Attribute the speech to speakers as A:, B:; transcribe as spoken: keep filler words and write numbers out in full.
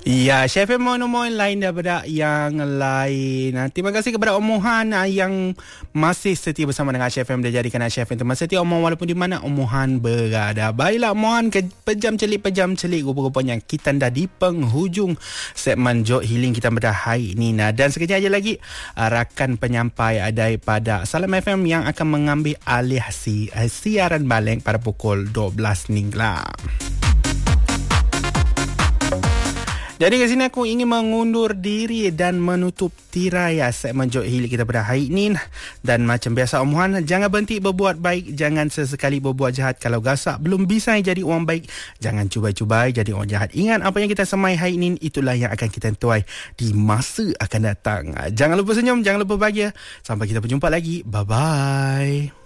A: Ya, Chef M mohon lain daripada yang lain. Terima kasih kepada Om Mohan yang masih setia bersama dengan Chef M dan jadikan Chef M teman setia Om Mohan walaupun di mana Om Mohan berada. Baiklah Om Mohan, ke pejam celik pejam celik rupa-rupanya kita dah di penghujung segmen Jok Healing kita pada hari ini. Nah, dan sekejap aja lagi rakan penyampai daripada Salam F M yang akan mengambil alih si, siaran balik pada pukul dua belas ni lah. Jadi ke sini aku ingin mengundur diri dan menutup tirai segmen Jok Healing kita pada hari ini. Dan macam biasa Om Mohan, jangan berhenti berbuat baik, jangan sesekali berbuat jahat. Kalau gasak belum bisa jadi orang baik, jangan cuba-cuba jadi orang jahat. Ingat apa yang kita semai hari ini, itulah yang akan kita tuai di masa akan datang. Jangan lupa senyum, jangan lupa bahagia. Sampai kita berjumpa lagi. Bye-bye.